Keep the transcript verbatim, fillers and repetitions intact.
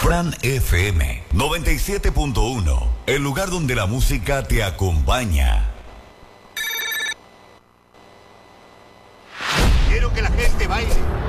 Fran F M noventa y siete punto uno, el lugar donde la música te acompaña. Quiero que la gente baile.